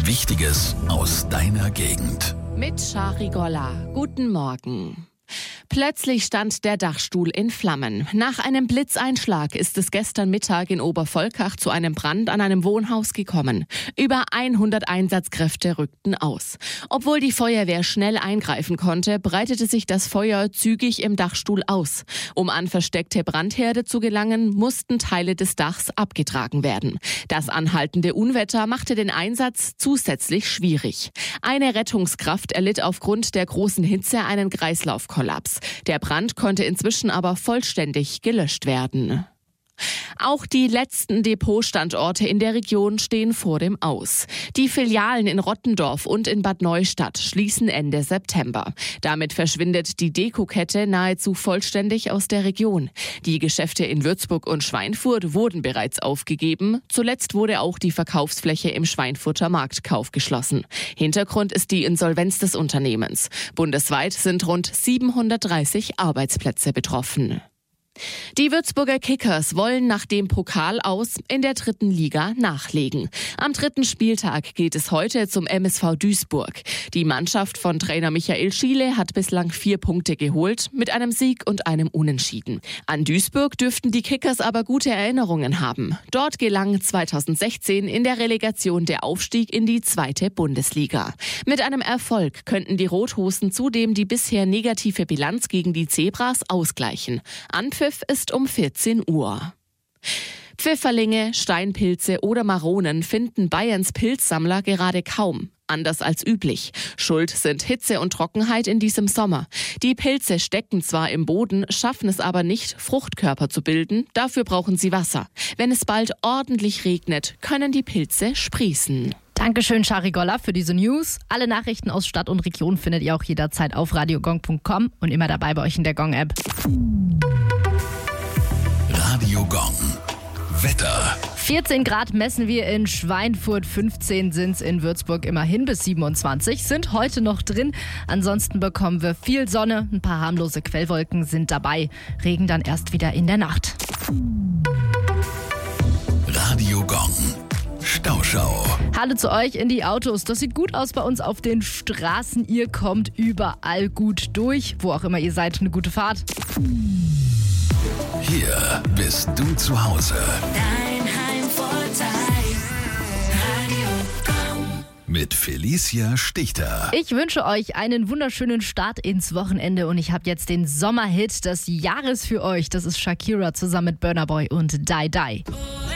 Wichtiges aus deiner Gegend. Mit Shari Golla. Guten Morgen. Plötzlich stand der Dachstuhl in Flammen. Nach einem Blitzeinschlag ist es gestern Mittag in Obervolkach zu einem Brand an einem Wohnhaus gekommen. Über 100 Einsatzkräfte rückten aus. Obwohl die Feuerwehr schnell eingreifen konnte, breitete sich das Feuer zügig im Dachstuhl aus. Um an versteckte Brandherde zu gelangen, mussten Teile des Dachs abgetragen werden. Das anhaltende Unwetter machte den Einsatz zusätzlich schwierig. Eine Rettungskraft erlitt aufgrund der großen Hitze einen Kreislaufkollaps. Der Brand konnte inzwischen aber vollständig gelöscht werden. Auch die letzten Depotstandorte in der Region stehen vor dem Aus. Die Filialen in Rottendorf und in Bad Neustadt schließen Ende September. Damit verschwindet die Deko-Kette nahezu vollständig aus der Region. Die Geschäfte in Würzburg und Schweinfurt wurden bereits aufgegeben. Zuletzt wurde auch die Verkaufsfläche im Schweinfurter Marktkauf geschlossen. Hintergrund ist die Insolvenz des Unternehmens. Bundesweit sind rund 730 Arbeitsplätze betroffen. Die Würzburger Kickers wollen nach dem Pokal aus in der 3. Liga nachlegen. Am 3. Spieltag geht es heute zum MSV Duisburg. Die Mannschaft von Trainer Michael Schiele hat bislang 4 Punkte geholt, mit einem Sieg und einem Unentschieden. An Duisburg dürften die Kickers aber gute Erinnerungen haben. Dort gelang 2016 in der Relegation der Aufstieg in die 2. Bundesliga. Mit einem Erfolg könnten die Rothosen zudem die bisher negative Bilanz gegen die Zebras ausgleichen. Anpfiff ist um 14 Uhr. Pfifferlinge, Steinpilze oder Maronen finden Bayerns Pilzsammler gerade kaum. Anders als üblich. Schuld sind Hitze und Trockenheit in diesem Sommer. Die Pilze stecken zwar im Boden, schaffen es aber nicht, Fruchtkörper zu bilden. Dafür brauchen sie Wasser. Wenn es bald ordentlich regnet, können die Pilze sprießen. Dankeschön, Shari Golla, für diese News. Alle Nachrichten aus Stadt und Region findet ihr auch jederzeit auf radiogong.com und immer dabei bei euch in der Gong-App. Radio Gong. Wetter. 14 Grad messen wir in Schweinfurt, 15 sind es in Würzburg, immerhin bis 27, sind heute noch drin. Ansonsten bekommen wir viel Sonne, ein paar harmlose Quellwolken sind dabei. Regen dann erst wieder in der Nacht. Radio Gong. Stauschau. Hallo zu euch in die Autos. Das sieht gut aus bei uns auf den Straßen. Ihr kommt überall gut durch. Wo auch immer ihr seid, eine gute Fahrt. Hier bist du zu Hause. Dein Heimvorteil. Radio Gong. Mit Felicia Stichter. Ich wünsche euch einen wunderschönen Start ins Wochenende und ich habe jetzt den Sommerhit des Jahres für euch. Das ist Shakira zusammen mit Burna Boy und Die Die.